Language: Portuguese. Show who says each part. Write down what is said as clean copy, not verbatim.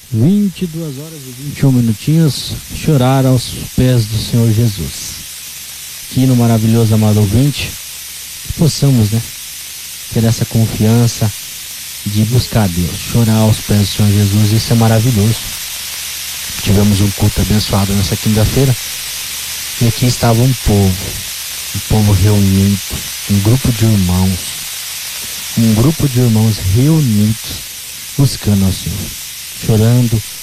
Speaker 1: 22 horas e 21 minutinhos, chorar aos pés do Senhor Jesus. Que no maravilhoso amado ouvinte, possamos, ter essa confiança de buscar Deus, chorar aos pés do Senhor Jesus. Isso é maravilhoso. Tivemos um culto abençoado nessa quinta-feira e aqui estava um povo reunido, um grupo de irmãos reunidos buscando ao Senhor, chorando